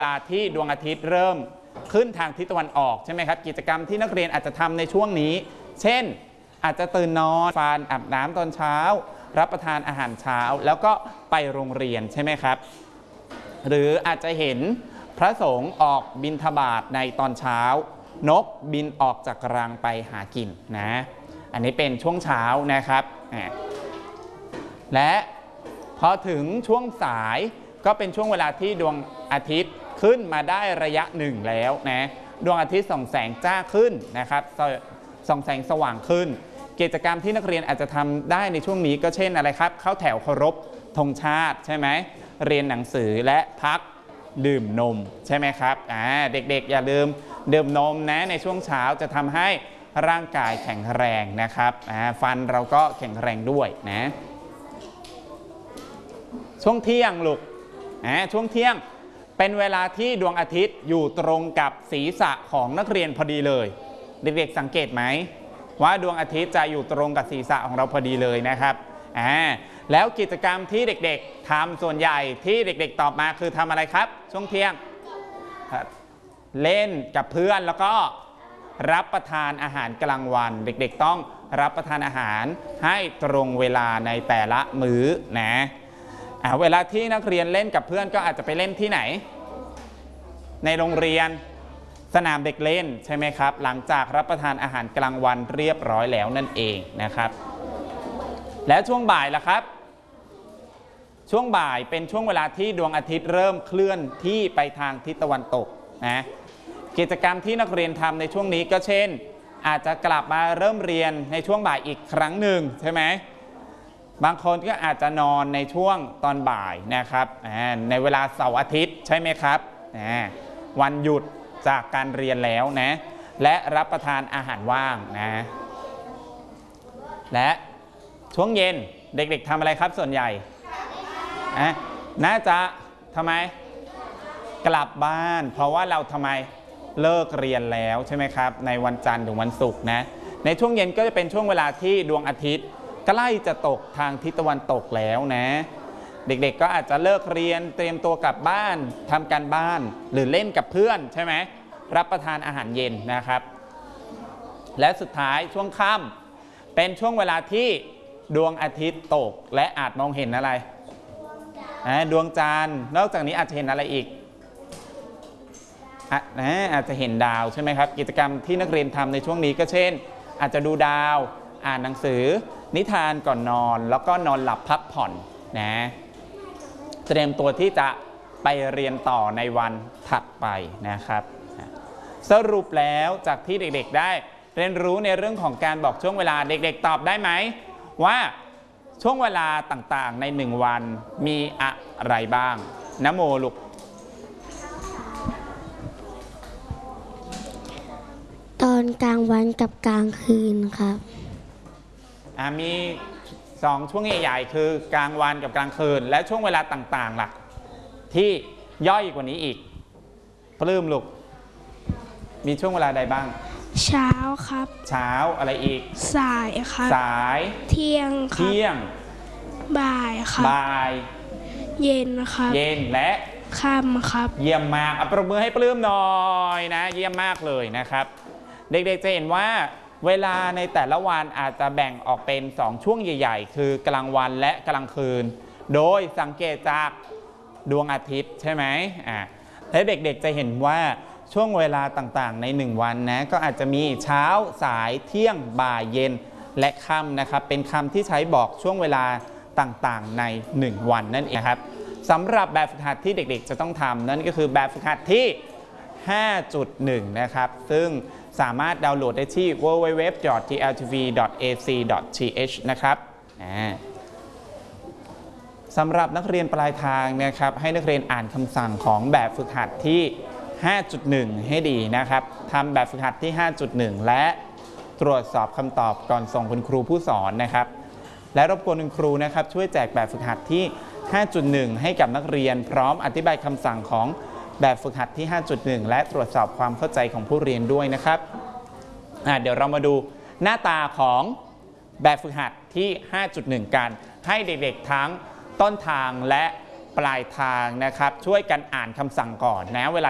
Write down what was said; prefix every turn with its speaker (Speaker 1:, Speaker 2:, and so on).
Speaker 1: เวลาที่ดวงอาทิตย์เริ่มขึ้นทางทิศตะวันออกใช่ไหมครับกิจกรรมที่นักเรียนอาจจะทำในช่วงนี้เช่นอาจจะตื่นนอนฟันอาบน้ำตอนเช้ารับประทานอาหารเช้าแล้วก็ไปโรงเรียนใช่ไหมครับหรืออาจจะเห็นพระสงฆ์ออกบิณฑบาตในตอนเช้านกบินออกจากรังไปหากินนะอันนี้เป็นช่วงเช้านะครับและพอถึงช่วงสายก็เป็นช่วงเวลาที่ดวงอาทิตย์ขึ้นมาได้ระยะหนึ่งแล้วนะดวงอาทิตย์ส่องแสงจ้าขึ้นนะครับส่องแสงสว่างขึ้นกิจกรรมที่นักเรียนอาจจะทำได้ในช่วงนี้ก็เช่นอะไรครับเข้าแถวเคารพธงชาติใช่ไหมเรียนหนังสือและพักดื่มนมใช่ไหมครับเด็กๆอย่าลืมดื่มนมนะในช่วงเช้าจะทำให้ร่างกายแข็งแรงนะครับฟันเราก็แข็งแรงด้วยนะช่วงเที่ยงลูกช่วงเที่ยงเป็นเวลาที่ดวงอาทิตย์อยู่ตรงกับศีรษะของนักเรียนพอดีเลยเด็กๆสังเกตไหมว่าดวงอาทิตย์จะอยู่ตรงกับศีรษะของเราพอดีเลยนะครับแล้วกิจกรรมที่เด็กๆทำส่วนใหญ่ที่เด็กๆตอบมาคือทำอะไรครับช่วงเที่ยงเล่นกับเพื่อนแล้วก็รับประทานอาหารกลางวันเด็กๆต้องรับประทานอาหารให้ตรงเวลาในแต่ละมื้อนะเวลาที่นักเรียนเล่นกับเพื่อนก็อาจจะไปเล่นที่ไหนในโรงเรียนสนามเด็กเล่นใช่ไหมครับหลังจากรับประทานอาหารกลางวันเรียบร้อยแล้วนั่นเองนะครับแล้วช่วงบ่ายล่ะครับช่วงบ่ายเป็นช่วงเวลาที่ดวงอาทิตย์เริ่มเคลื่อนที่ไปทางทิศตะวันตกนะกิจกรรมที่นักเรียนทำในช่วงนี้ก็เช่นอาจจะกลับมาเริ่มเรียนในช่วงบ่ายอีกครั้งหนึ่งใช่ไหมบางคนก็อาจจะนอนในช่วงตอนบ่ายนะครับในเวลาเสาร์อาทิตย์ใช่ไหมครับวันหยุดจากการเรียนแล้วนะและรับประทานอาหารว่างนะและช่วงเย็นเด็กๆทำอะไรครับส่วนใหญ่น่าจะทำไมกลับบ้านเพราะว่าเราทำไมเลิกเรียนแล้วใช่ไหมครับในวันจันทร์ถึงวันศุกร์นะในช่วงเย็นก็จะเป็นช่วงเวลาที่ดวงอาทิตย์ใกล้จะตกทางทิศตะวันตกแล้วนะเด็กๆก็อาจจะเลิกเรียนเตรียมตัวกลับบ้านทำการบ้านหรือเล่นกับเพื่อนใช่ไหมรับประทานอาหารเย็นนะครับและสุดท้ายช่วงค่ำเป็นช่วงเวลาที่ดวงอาทิตย์ตกและอาจมองเห็นอะไรดวงจันทร์นอกจากนี้อาจจะเห็นอะไรอีกอาจจะเห็นดาวใช่ไหมครับกิจกรรมที่นักเรียนทำในช่วงนี้ก็เช่นอาจจะดูดาวอ่านหนังสือนิทานก่อนนอนแล้วก็นอนหลับพักผ่อนนะเตรียมตัวที่จะไปเรียนต่อในวันถัดไปนะครับสรุปแล้วจากที่เด็กๆได้เรียนรู้ในเรื่องของการบอกช่วงเวลาเด็กๆตอบได้ไหมว่าช่วงเวลาต่างๆใน1วันมีอะไรบ้างนะโมลูก
Speaker 2: ตอนกลางวันกับกลางคืนครับ
Speaker 1: มี2ช่วงใหญ่ๆคือกลางวันกับกลางคืนและช่วงเวลาต่างๆล่ะที่ย่อยกว่านี้อีกปลื้มลูกมีช่วงเวลาใดบ้าง
Speaker 2: เช้าครับ
Speaker 1: เช้าอะไรอีก
Speaker 2: สายครับ
Speaker 1: สาย
Speaker 2: เที่ยงครับ
Speaker 1: เที่ยง
Speaker 2: บ่ายครับ
Speaker 1: บ่าย
Speaker 2: เย็นครับ
Speaker 1: เย็นและ
Speaker 2: ค่ำครับ
Speaker 1: เยี่ยมมากปรบมือให้ปลื้มหน่อยนะเยี่ยมมากเลยนะครับเด็กๆจะเห็นว่าเวลาในแต่ละวันอาจจะแบ่งออกเป็น2ช่วงใหญ่ๆคือกลางวันและกลางคืนโดยสังเกตจากดวงอาทิตย์ใช่ไหมและเด็กๆจะเห็นว่าช่วงเวลาต่างๆใน1วันนะก็อาจจะมีเช้าสายเที่ยงบ่ายเย็นและค่ำนะครับเป็นคำที่ใช้บอกช่วงเวลาต่างๆใน1วันนั่นเองครับสำหรับแบบฝึกหัดที่เด็กๆจะต้องทำนั่นก็คือแบบฝึกหัดที่ 5.1 นะครับซึ่งสามารถดาวน์โหลดได้ที่ www.tltv.ac.th นะครับสำหรับนักเรียนปลายทางนะครับให้นักเรียนอ่านคำสั่งของแบบฝึกหัดที่ 5.1 ให้ดีนะครับทำแบบฝึกหัดที่ 5.1 และตรวจสอบคำตอบก่อนส่งคุณครูผู้สอนนะครับและรบกวนคุณครูนะครับช่วยแจกแบบฝึกหัดที่ 5.1 ให้กับนักเรียนพร้อมอธิบายคำสั่งของแบบฝึกหัดที่ 5.1 และตรวจสอบความเข้าใจของผู้เรียนด้วยนะครับเดี๋ยวเรามาดูหน้าตาของแบบฝึกหัดที่ 5.1 กันให้เด็กๆทั้งต้นทางและปลายทางนะครับช่วยกันอ่านคำสั่งก่อนนะเวลา